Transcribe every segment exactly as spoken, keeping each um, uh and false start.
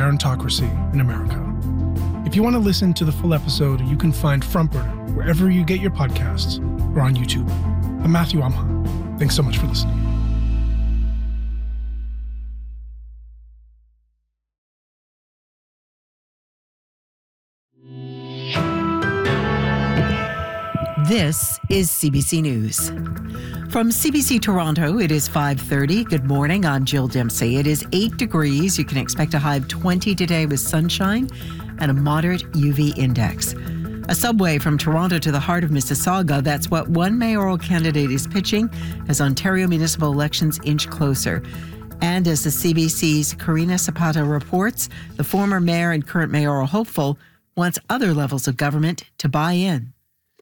gerontocracy in America. If you want to listen to the full episode, you can find Front Burner wherever you get your podcasts or on YouTube. I'm Matthew Amha. Thanks so much for listening. This is C B C News. From C B C Toronto, it is five thirty. Good morning, I'm Jill Dempsey. It is eight degrees. You can expect a high of twenty today with sunshine and a moderate U V index. A subway from Toronto to the heart of Mississauga, that's what one mayoral candidate is pitching as Ontario municipal elections inch closer. And as the C B C's Karina Zapata reports, the former mayor and current mayoral hopeful wants other levels of government to buy in.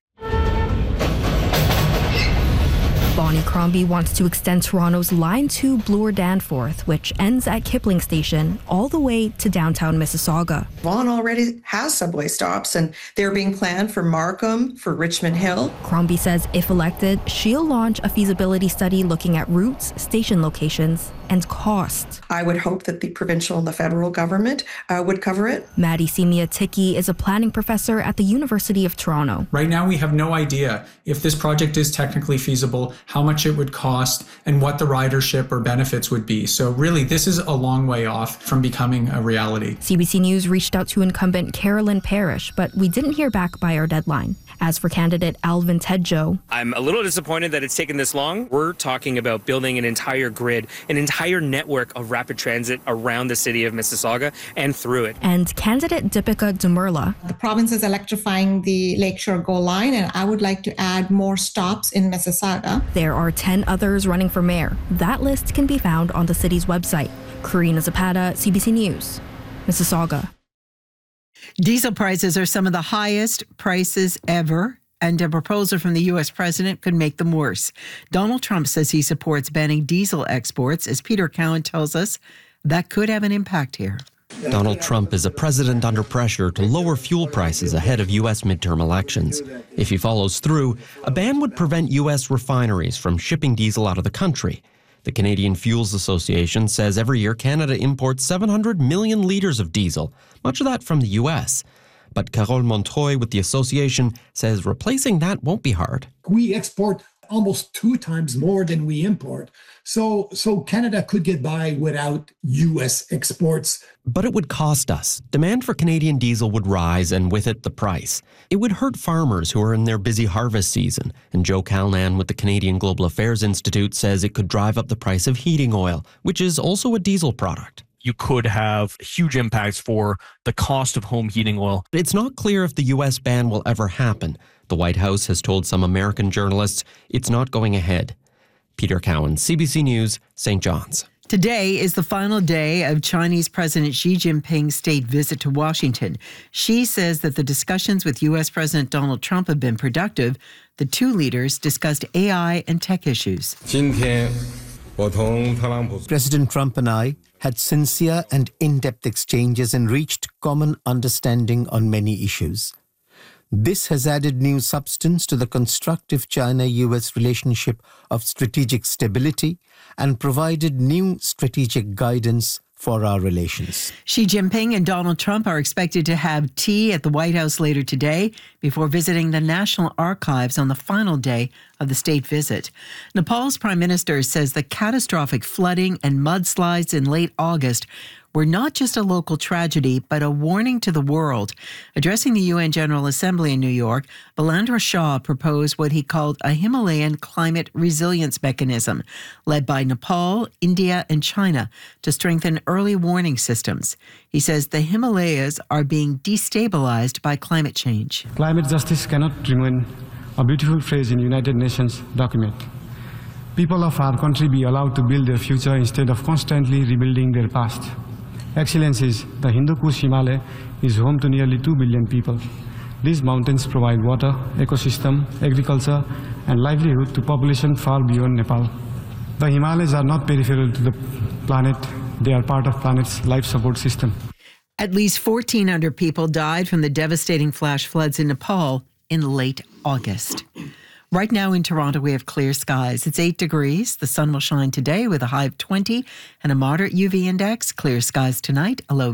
Bonnie Crombie wants to extend Toronto's Line two Bloor-Danforth, which ends at Kipling Station, all the way to downtown Mississauga. Vaughan already has subway stops, and they're being planned for Markham, for Richmond Hill. Crombie says if elected, she'll launch a feasibility study looking at routes, station locations, and cost. I would hope that the provincial and the federal government uh, would cover it. Maddie Simia-Tiki is a planning professor at the University of Toronto. Right now, we have no idea if this project is technically feasible, how much it would cost, and what the ridership or benefits would be. So really, this is a long way off from becoming a reality. C B C News reached out to incumbent Carolyn Parrish, but we didn't hear back by our deadline. As for candidate Alvin Tedjo, I'm a little disappointed that it's taken this long. We're talking about building an entire grid, an entire network of rapid transit around the city of Mississauga and through it. And candidate Deepika Dumurla. The province is electrifying the Lakeshore GO line, and I would like to add more stops in Mississauga. There are ten others running for mayor. That list can be found on the city's website. Karina Zapata, C B C News, Mississauga. Diesel prices are some of the highest prices ever, and a proposal from the U S president could make them worse. Donald Trump says he supports banning diesel exports. As Peter Cowan tells us, that could have an impact here. Donald Trump is a president under pressure to lower fuel prices ahead of U S midterm elections. If he follows through, a ban would prevent U S refineries from shipping diesel out of the country. The Canadian Fuels Association says every year Canada imports seven hundred million litres of diesel, much of that from the U S. But Carole Montreuil with the association says replacing that won't be hard. We export almost two times more than we import. So, so Canada could get by without U S exports. But it would cost us. Demand for Canadian diesel would rise, and with it, the price. It would hurt farmers who are in their busy harvest season. And Joe Calnan with the Canadian Global Affairs Institute says it could drive up the price of heating oil, which is also a diesel product. You could have huge impacts for the cost of home heating oil. It's not clear if the U S ban will ever happen. The White House has told some American journalists it's not going ahead. Peter Cowan, C B C News, Saint John's. Today is the final day of Chinese President Xi Jinping's state visit to Washington. Xi says that the discussions with U S President Donald Trump have been productive. The two leaders discussed A I and tech issues. President Trump and I had sincere and in-depth exchanges and reached common understanding on many issues. This has added new substance to the constructive China-U S relationship of strategic stability and provided new strategic guidance for our relations. Xi Jinping and Donald Trump are expected to have tea at the White House later today before visiting the National Archives on the final day of the state visit. Nepal's Prime Minister says the catastrophic flooding and mudslides in late August were not just a local tragedy, but a warning to the world. Addressing the U N General Assembly in New York, Balandra Shah proposed what he called a Himalayan climate resilience mechanism, led by Nepal, India, and China, to strengthen early warning systems. He says the Himalayas are being destabilized by climate change. Climate justice cannot remain a beautiful phrase in United Nations document. People of our country be allowed to build their future instead of constantly rebuilding their past. Excellencies, the Hindu Kush Himalaya is home to nearly two billion people. These mountains provide water, ecosystem, agriculture, and livelihood to population far beyond Nepal. The Himalayas are not peripheral to the planet, they are part of planet's life support system. At least fourteen hundred people died from the devastating flash floods in Nepal in late August. Right now in Toronto, we have clear skies. It's eight degrees. The sun will shine today with a high of twenty and a moderate U V index. Clear skies tonight, a low